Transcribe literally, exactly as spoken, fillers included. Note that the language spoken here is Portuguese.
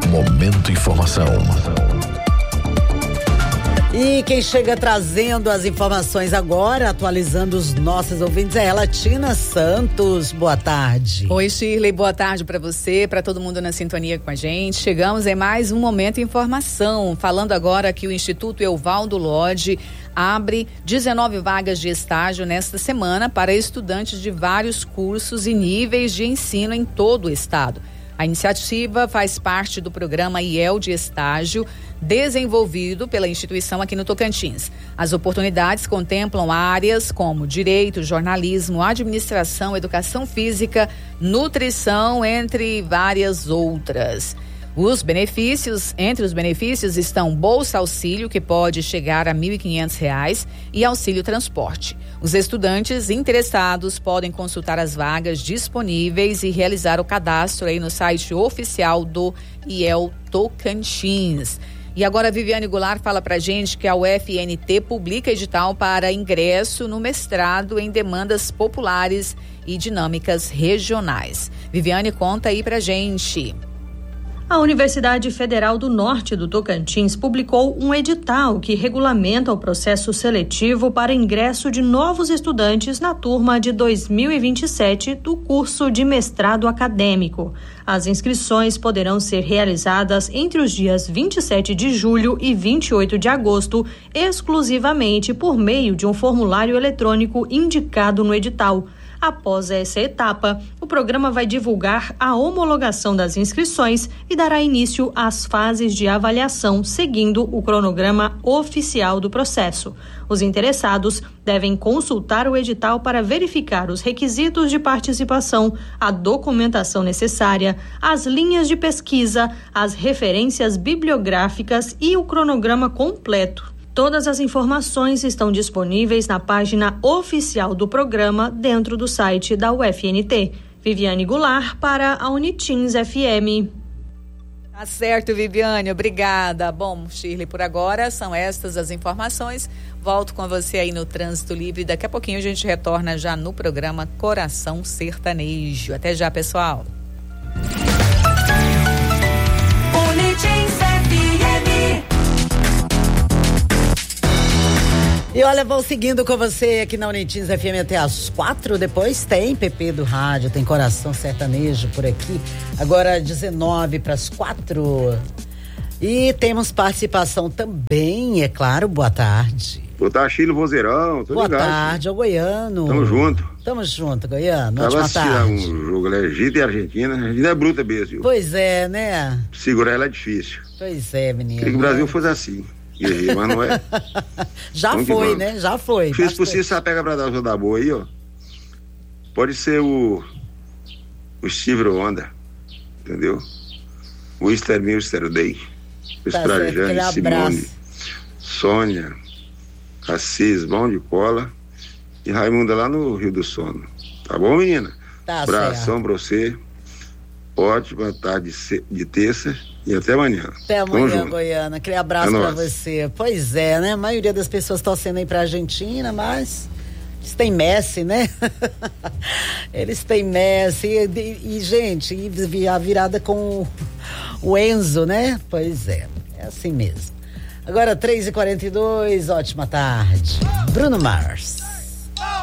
Momento Informação. E quem chega trazendo as informações agora, atualizando os nossos ouvintes, é ela, Tina Santos. Boa tarde. Oi, Shirley, boa tarde para você, para todo mundo na sintonia com a gente. Chegamos em mais um Momento Informação, falando agora que o Instituto Evaldo Lodge abre dezenove vagas de estágio nesta semana para estudantes de vários cursos e níveis de ensino em todo o estado. A iniciativa faz parte do programa I E L de estágio, desenvolvido pela instituição aqui no Tocantins. As oportunidades contemplam áreas como direito, jornalismo, administração, educação física, nutrição, entre várias outras. Os benefícios, entre os benefícios estão Bolsa Auxílio, que pode chegar a mil e quinhentos reais, e Auxílio Transporte. Os estudantes interessados podem consultar as vagas disponíveis e realizar o cadastro aí no site oficial do I E L Tocantins. E agora a Viviane Goulart fala pra gente que a U F N T publica edital para ingresso no mestrado em demandas populares e dinâmicas regionais. Viviane, conta aí pra gente. A Universidade Federal do Norte do Tocantins publicou um edital que regulamenta o processo seletivo para ingresso de novos estudantes na turma de dois mil e vinte e sete do curso de mestrado acadêmico. As inscrições poderão ser realizadas entre os dias vinte e sete de julho e vinte e oito de agosto, exclusivamente por meio de um formulário eletrônico indicado no edital. Após essa etapa, o programa vai divulgar a homologação das inscrições e dará início às fases de avaliação, seguindo o cronograma oficial do processo. Os interessados devem consultar o edital para verificar os requisitos de participação, a documentação necessária, as linhas de pesquisa, as referências bibliográficas e o cronograma completo. Todas as informações estão disponíveis na página oficial do programa dentro do site da U F N T. Viviane Goulart para a Unitins F M. Tá certo, Viviane, obrigada. Bom, Shirley, por agora são estas as informações. Volto com você aí no Trânsito Livre. Daqui a pouquinho a gente retorna já no programa Coração Sertanejo. Até já, pessoal. Unitins F M. E olha, vou seguindo com você aqui na Unitins F M até às quatro. Depois tem P P do rádio, tem Coração Sertanejo por aqui. Agora dezenove para as quatro. E temos participação também, é claro. Boa tarde. Boa tarde, Chile, Vozeirão. Tô Boa ligado, tarde, ao Goiano. Tamo junto. Tamo junto, Goiano. Tava Ótima tarde. um jogo, né? Egito e Argentina. A Argentina é bruta mesmo, viu? Pois é, né? Segurar ela é difícil. Pois é, menino. Queria que o Brasil fosse assim. E, mas não é. Já vamos foi, né? Já foi. Fiz por si, só pega pra dar o da boa aí, ó. Pode ser o o Steve Wonder, entendeu? O Easter Mister Day. O Tá Estrajane, certo, Simone, Sônia, Assis, Bom de Cola e Raimunda lá no Rio do Sono. Tá bom, menina? Tá Abração certo. pra você. Ótima tarde de terça e até amanhã. Até amanhã, Goiana. Aquele abraço É pra nóis. você. Pois é, né? A maioria das pessoas torcendo aí pra Argentina, mas eles têm Messi, né? Eles têm Messi. E, e, gente, e a virada com o Enzo, né? Pois é, é assim mesmo. Agora, três e quarenta e dois, ótima tarde. Bruno Mars.